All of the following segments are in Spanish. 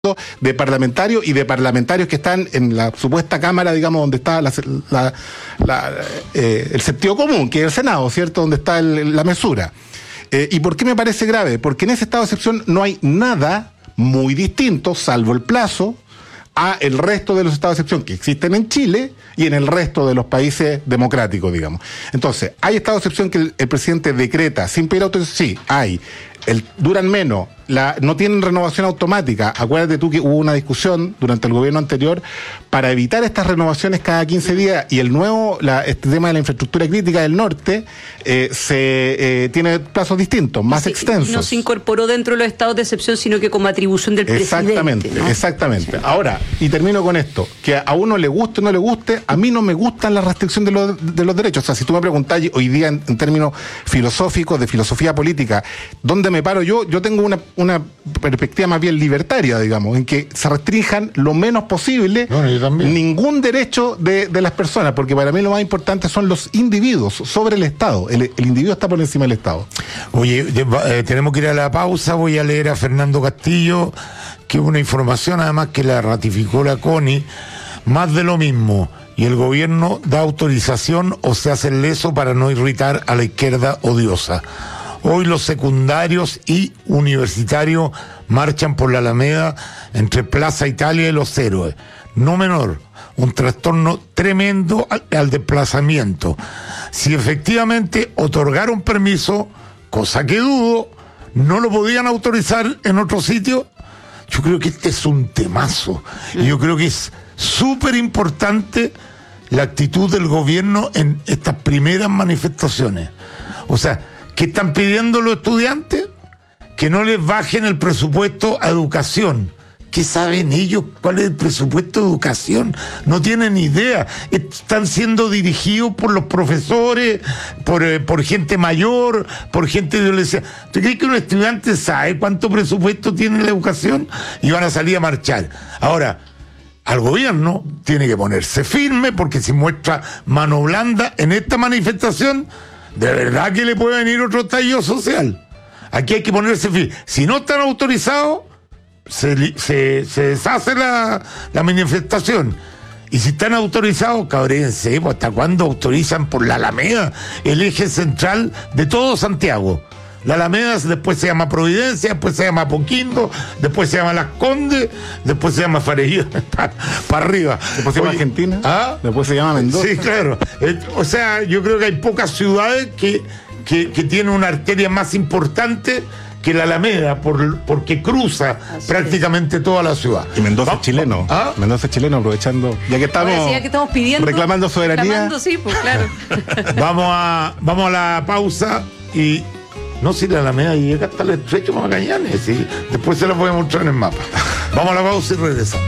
de parlamentarios y de parlamentarios que están en la supuesta Cámara, digamos, donde está el sentido común, que es el Senado, ¿cierto? Donde está la mesura. ¿Y por qué me parece grave? Porque en ese estado de excepción no hay nada muy distinto, salvo el plazo, a el resto de los estados de excepción que existen en Chile y en el resto de los países democráticos, digamos. Entonces, hay estados de excepción que el presidente decreta sin pedir autorización. Sí, hay. Duran menos, no tienen renovación automática. Acuérdate tú que hubo una discusión durante el gobierno anterior para evitar estas renovaciones cada 15 días y este tema de la infraestructura crítica del norte tiene plazos distintos, más extensos. No se incorporó dentro de los estados de excepción, sino que como atribución del presidente, ¿no? Exactamente. Sí. Ahora, y termino con esto, que a uno le guste o no le guste, a mí no me gustan las restricciones de los derechos. O sea, si tú me preguntás hoy día en términos filosóficos, de filosofía política, ¿dónde me paro yo? Yo tengo una perspectiva más bien libertaria, digamos, en que se restrinjan lo menos posible ningún derecho de las personas, porque para mí lo más importante son los individuos sobre el Estado. El individuo está por encima del Estado. Oye, tenemos que ir a la pausa. Voy a leer a Fernando Castillo, que es una información además que la ratificó la CONI, más de lo mismo. Y el gobierno da autorización o se hace el leso para no irritar a la izquierda odiosa. Hoy los secundarios y universitarios marchan por la Alameda entre Plaza Italia y Los Héroes. No menor, un trastorno tremendo al desplazamiento. Si efectivamente otorgaron permiso, cosa que dudo, no lo podían autorizar en otro sitio. Yo creo que este es un temazo. Y yo creo que es súper importante la actitud del gobierno en estas primeras manifestaciones. O sea, ¿qué están pidiendo los estudiantes? Que no les bajen el presupuesto a educación. ¿Qué saben ellos cuál es el presupuesto de educación? No tienen idea. Están siendo dirigidos por los profesores, por gente mayor, por gente de adolescencia. ¿Tú crees que un estudiante sabe cuánto presupuesto tiene la educación? Y van a salir a marchar. Ahora, al gobierno tiene que ponerse firme, porque si muestra mano blanda en esta manifestación, de verdad que le puede venir otro estallido social. Aquí hay que ponerse firme. Si no están autorizados, se deshace la manifestación. Y si están autorizados, cabréense, pues, ¿hasta cuándo autorizan por la Alameda, el eje central de todo Santiago? La Alameda después se llama Providencia, después se llama Apoquindo, después se llama Las Condes, después se llama Farellosa, para arriba. Después se llama Argentina, después se llama Mendoza. Sí, claro. O sea, yo creo que hay pocas ciudades que tienen una arteria más importante que la Alameda, porque cruza prácticamente toda la ciudad. Y Mendoza es chileno. Mendoza es chileno, aprovechando, ya que estamos pidiendo, reclamando soberanía. Sí, pues claro. Vamos a la pausa y... No, si la Alameda llega hasta el estrecho Magallanes, ¿sí? Después se lo voy a mostrar en el mapa. Vamos a la pausa y regresamos.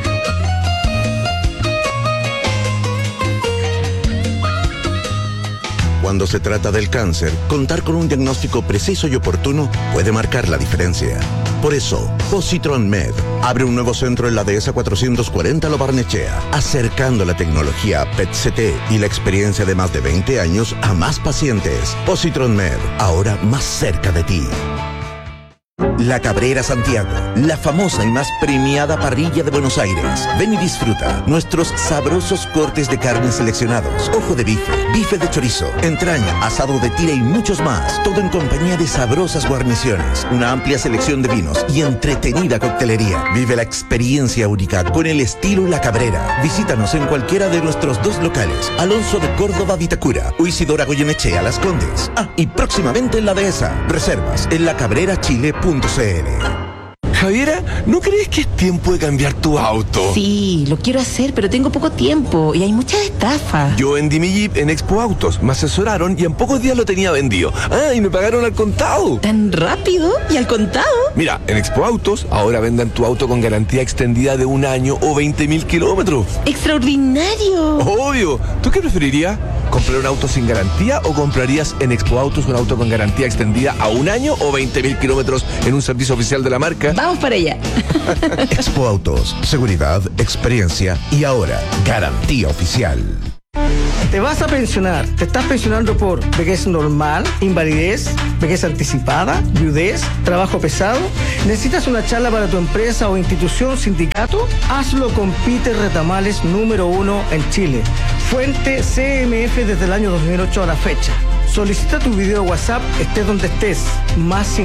Cuando se trata del cáncer, contar con un diagnóstico preciso y oportuno puede marcar la diferencia. Por eso, Positron Med abre un nuevo centro en la Dehesa 440 Lo Barnechea, acercando la tecnología PET-CT y la experiencia de más de 20 años a más pacientes. Positron Med, ahora más cerca de ti. La Cabrera Santiago, la famosa y más premiada parrilla de Buenos Aires. Ven y disfruta nuestros sabrosos cortes de carne seleccionados, ojo de bife, bife de chorizo, entraña, asado de tira y muchos más. Todo en compañía de sabrosas guarniciones, una amplia selección de vinos y entretenida coctelería. Vive la experiencia única con el estilo La Cabrera. Visítanos en cualquiera de nuestros 2 locales, Alonso de Córdoba Vitacura o Isidora Goyenechea Las Condes. Y próximamente en la Dehesa. Reservas en lacabrerachile.cl. Javiera, ¿no crees que es tiempo de cambiar tu auto? Sí, lo quiero hacer, pero tengo poco tiempo y hay muchas estafas. Yo vendí mi Jeep en Expo Autos, me asesoraron y en pocos días lo tenía vendido. Y me pagaron al contado. ¿Tan rápido? ¿Y al contado? Mira, en Expo Autos ahora vendan tu auto con garantía extendida de 1 año o 20.000 kilómetros. ¡Extraordinario! Obvio. ¿Tú qué preferirías? ¿Comprar un auto sin garantía o comprarías en Expo Autos un auto con garantía extendida a 1 año o 20.000 kilómetros en un servicio oficial de la marca? Vamos para allá. Expo Autos, seguridad, experiencia y ahora garantía oficial. Te vas a pensionar, te estás pensionando por vejez normal, invalidez, vejez anticipada, viudez, trabajo pesado. ¿Necesitas una charla para tu empresa o institución, sindicato? Hazlo con Peter Retamales, número 1 en Chile. Fuente CMF desde el año 2008 a la fecha. Solicita tu video WhatsApp, estés donde estés. Más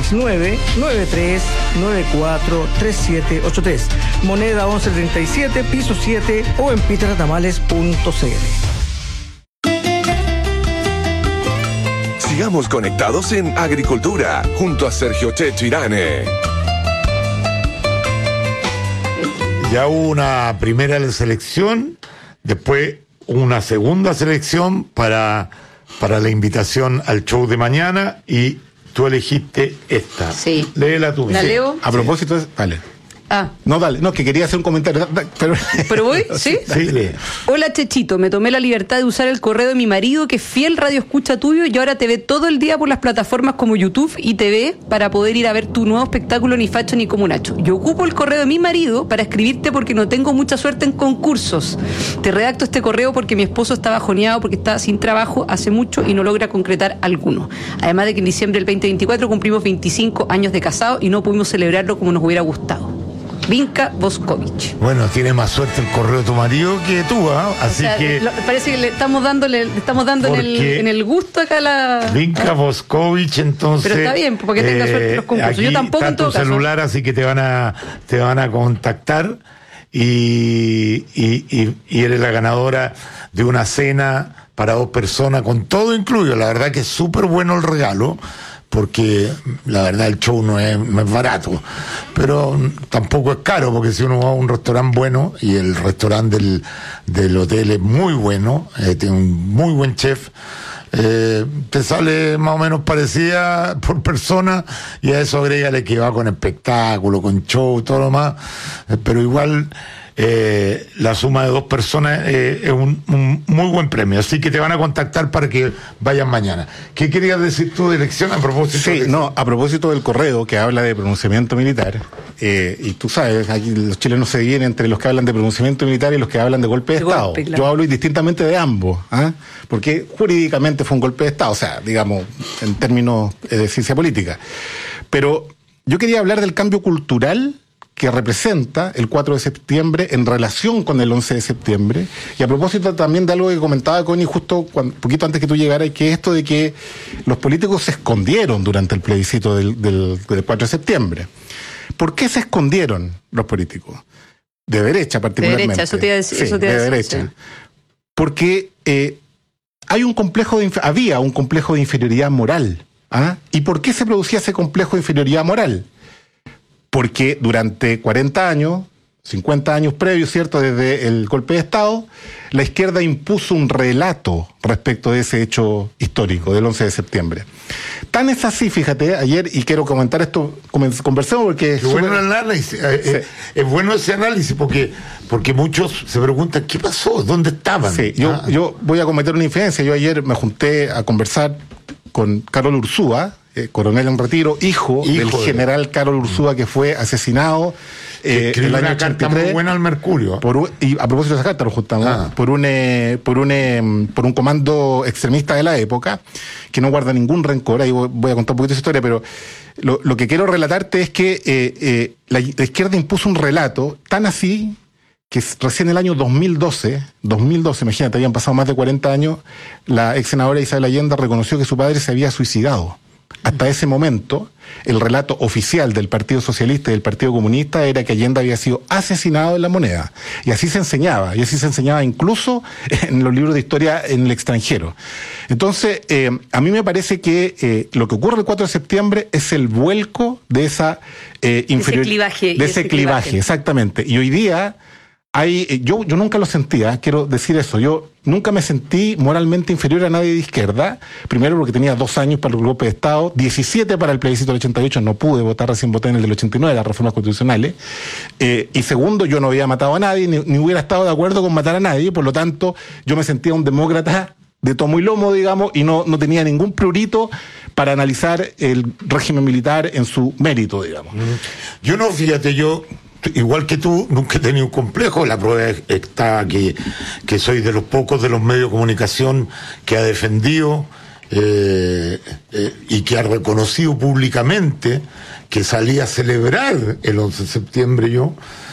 569-9394-3783. Moneda 1137, piso 7 o en peterretamales.cl. Sigamos conectados en Agricultura, junto a Sergio Checho Irane. Ya hubo una primera selección, después una segunda selección para la invitación al show de mañana y tú elegiste esta. Sí. Léela tú. ¿La leo? A propósito, dale. No, dale, no, que quería hacer un comentario. ¿Pero voy? ¿Sí? Sí, lee. Hola, Chechito, me tomé la libertad de usar el correo de mi marido, que es fiel radio escucha tuyo, y ahora te ve todo el día por las plataformas como YouTube y TV para poder ir a ver tu nuevo espectáculo Ni Facho ni Comunacho. Yo ocupo el correo de mi marido para escribirte porque no tengo mucha suerte en concursos. Te redacto este correo porque mi esposo está bajoneado porque está sin trabajo hace mucho y no logra concretar alguno. Además de que en diciembre del 2024 cumplimos 25 años de casado y no pudimos celebrarlo como nos hubiera gustado. Vinka Boscovich. Bueno, tiene más suerte el correo de tu marido que tú, ¿ah? Así que parece que le estamos dando en el gusto acá la Vinka Boscovich, entonces. Pero está bien, porque tenga suerte en los concursos. Aquí yo tampoco está en todo tu caso. celular, así que te van a contactar y eres la ganadora de una cena para 2 personas con todo incluido. La verdad que es súper bueno el regalo, porque la verdad el show no es barato, pero tampoco es caro, porque si uno va a un restaurante bueno, y el restaurante del hotel es muy bueno, tiene un muy buen chef, te sale más o menos parecida por persona, y a eso agrégale que va con espectáculo, con show, todo lo más, pero igual la suma de 2 personas es un muy buen premio, así que te van a contactar para que vayan mañana. ¿Qué querías decir tú de elección a propósito? Sí, no, a propósito del correo que habla de pronunciamiento militar, y tú sabes, aquí los chilenos se dividen entre los que hablan de pronunciamiento militar y los que hablan de golpe de Estado. Golpe, claro. Yo hablo indistintamente de ambos, porque jurídicamente fue un golpe de Estado, o sea, digamos, en términos de ciencia política. Pero yo quería hablar del cambio cultural que representa el 4 de septiembre en relación con el 11 de septiembre, y a propósito también de algo que comentaba Connie justo poquito antes que tú llegaras, que es esto de que los políticos se escondieron durante el plebiscito del 4 de septiembre. ¿Por qué se escondieron los políticos? De derecha particularmente. De derecha, eso te iba a decir. Sí, de derecha. Sí. Porque había un complejo de inferioridad moral. ¿Y por qué se producía ese complejo de inferioridad moral? Porque durante 40 años, 50 años previos, ¿cierto?, desde el golpe de Estado, la izquierda impuso un relato respecto de ese hecho histórico del 11 de septiembre. Tan es así, fíjate, ayer, y quiero comentar esto, conversemos porque es bueno el análisis, es bueno ese análisis porque muchos se preguntan, ¿qué pasó? ¿Dónde estaban? Sí, yo voy a cometer una infidencia. Yo ayer me junté a conversar con Carol Ursúa, coronel en retiro, hijo del general Carol Ursúa, que fue asesinado el año 83, muy buena al Mercurio. Y a propósito de esa carta lo juntamos, por un comando extremista de la época, que no guarda ningún rencor. Ahí voy a contar un poquito de esa historia, pero lo que quiero relatarte es que la izquierda impuso un relato tan así que recién en el año 2012, imagínate, habían pasado más de 40 años, la ex senadora Isabel Allende reconoció que su padre se había suicidado. Hasta ese momento, el relato oficial del Partido Socialista y del Partido Comunista era que Allende había sido asesinado en La Moneda. Y así se enseñaba incluso en los libros de historia en el extranjero. Entonces, a mí me parece que lo que ocurre el 4 de septiembre es el vuelco de esa clivaje. De ese clivaje, exactamente. Y hoy día yo nunca lo sentía, quiero decir eso, yo nunca me sentí moralmente inferior a nadie de izquierda, primero porque tenía 2 años para el golpe de Estado, 17 para el plebiscito del 88, no pude votar, recién voté en el del 89, las reformas constitucionales, y segundo, yo no había matado a nadie, ni hubiera estado de acuerdo con matar a nadie, por lo tanto, yo me sentía un demócrata de tomo y lomo, digamos, y no tenía ningún prurito para analizar el régimen militar en su mérito, digamos. Yo no, fíjate, yo igual que tú, nunca he tenido un complejo. La prueba está que soy de los pocos de los medios de comunicación que ha defendido y que ha reconocido públicamente que salí a celebrar el 11 de septiembre yo.